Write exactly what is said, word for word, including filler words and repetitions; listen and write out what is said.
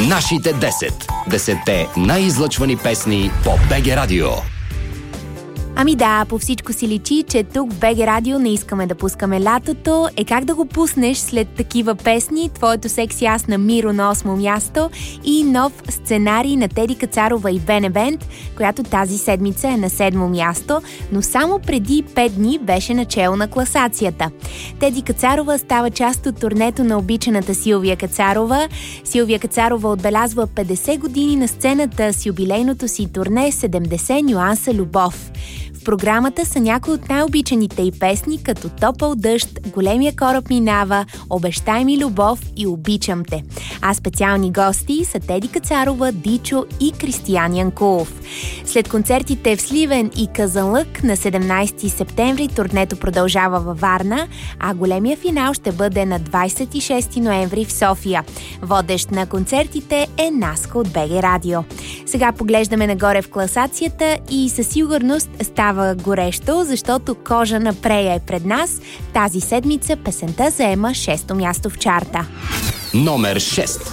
Нашите десет. Десетте най-излъчвани песни по БГ Радио. Ами да, по всичко си личи, че тук в БГ Радио не искаме да пускаме лятото. Е, как да го пуснеш след такива песни? Твоето секси аз на Миро на осмо място и нов сценарий на Теди Кацарова и Бенебент, която тази седмица е на седмо място, но само преди пет дни беше начело на класацията. Теди Кацарова става част от турнето на обичаната Силвия Кацарова. Силвия Кацарова отбелязва петдесет години на сцената с юбилейното си турне седемдесет нюанса любов. В програмата са някои от най-обичаните й песни, като Топъл дъжд, Големия кораб минава, Обещай ми любов и Обичам те. А специални гости са Теди Кацарова, Дичо и Кристиян Янкулов. След концертите в Сливен и Казанлък на седемнайсети септември турнето продължава във Варна, а големия финал ще бъде на двайсет и шести ноември в София. Водещ на концертите е Наско от БГ Радио. Сега поглеждаме нагоре в класацията и със сигурност става горещо, защото Кожа на Прея е пред нас. Тази седмица песента заема шесто място в чарта. Номер шест.